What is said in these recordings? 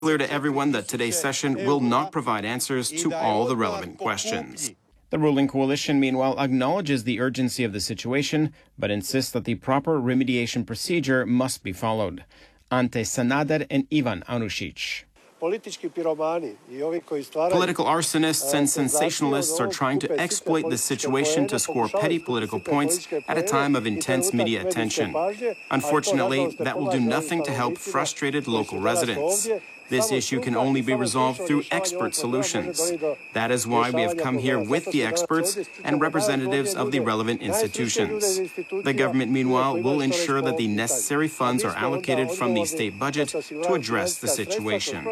Clear to everyone that today's session will not provide answers to all the relevant questions. The ruling coalition, meanwhile, acknowledges the urgency of the situation, but insists that the proper remediation procedure must be followed. Ante Sanader and Ivan Anušić. Political arsonists and sensationalists are trying to exploit the situation to score petty political points at a time of intense media attention. Unfortunately, that will do nothing to help frustrated local residents. This issue can only be resolved through expert solutions. That is why we have come here with the experts and representatives of the relevant institutions. The government, meanwhile, will ensure that the necessary funds are allocated from the state budget to address the situation.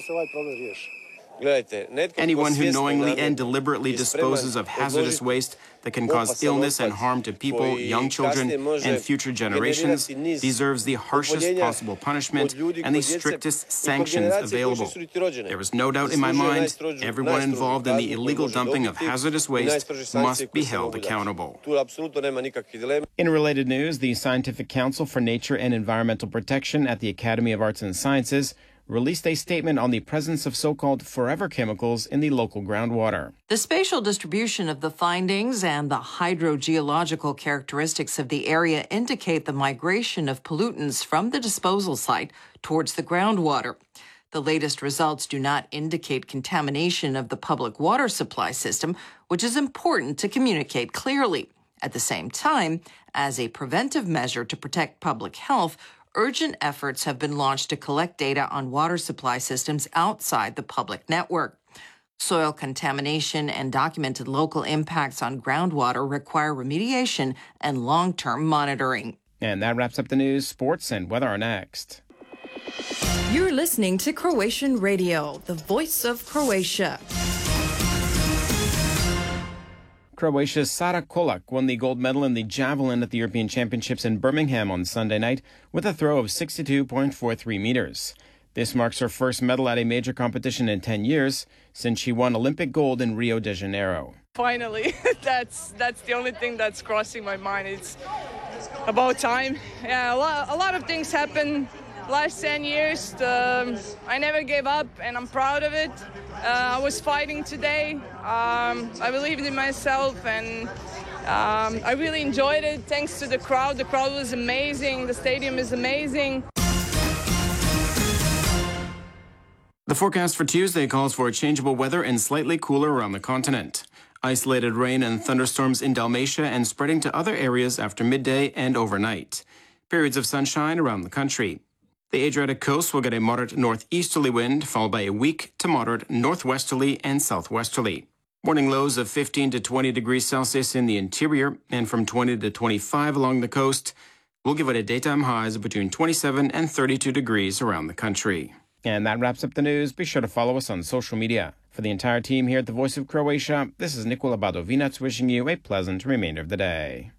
Anyone who knowingly and deliberately disposes of hazardous waste that can cause illness and harm to people, young children, and future generations deserves the harshest possible punishment and the strictest sanctions available. There is no doubt in my mind, everyone involved in the illegal dumping of hazardous waste must be held accountable. In related news, the Scientific Council for Nature and Environmental Protection at the Academy of Arts and Sciences released a statement on the presence of so-called forever chemicals in the local groundwater. The spatial distribution of the findings and the hydrogeological characteristics of the area indicate the migration of pollutants from the disposal site towards the groundwater. The latest results do not indicate contamination of the public water supply system, which is important to communicate clearly. At the same time, as a preventive measure to protect public health, urgent efforts have been launched to collect data on water supply systems outside the public network. Soil contamination and documented local impacts on groundwater require remediation and long-term monitoring. And that wraps up the news. Sports and weather are next. You're listening to Croatian Radio, the voice of Croatia. Croatia's Sara Kolak won the gold medal in the javelin at the European Championships in Birmingham on Sunday night with a throw of 62.43 meters. This marks her first medal at a major competition in 10 years since she won Olympic gold in Rio de Janeiro. Finally, that's the only thing that's crossing my mind. It's about time. Yeah, a lot of things happened last 10 years. I never gave up, and I'm proud of it. I was fighting today. I believed in myself, and I really enjoyed it. Thanks to the crowd. The crowd was amazing. The stadium is amazing. The forecast for Tuesday calls for changeable weather and slightly cooler around the continent. Isolated rain and thunderstorms in Dalmatia and spreading to other areas after midday and overnight. Periods of sunshine around the country. The Adriatic coast will get a moderate northeasterly wind, followed by a weak to moderate northwesterly and southwesterly. Morning lows of 15 to 20 degrees Celsius in the interior and from 20 to 25 along the coast. We'll give it a daytime highs of between 27 and 32 degrees around the country. And that wraps up the news. Be sure to follow us on social media. For the entire team here at the Voice of Croatia, this is Nikola Badovinac wishing you a pleasant remainder of the day.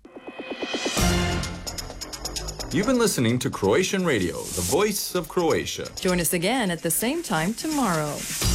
You've been listening to Croatian Radio, the voice of Croatia. Join us again at the same time tomorrow.